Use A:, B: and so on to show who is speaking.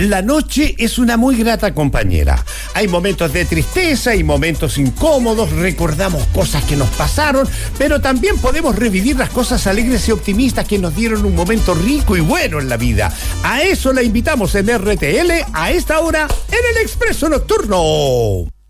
A: La noche es una muy grata compañera. Hay momentos de tristeza y momentos incómodos, recordamos cosas que nos pasaron, pero también podemos revivir las cosas alegres y optimistas que nos dieron un momento rico y bueno en la vida. A eso la invitamos en RTL a esta hora en el Expreso Nocturno.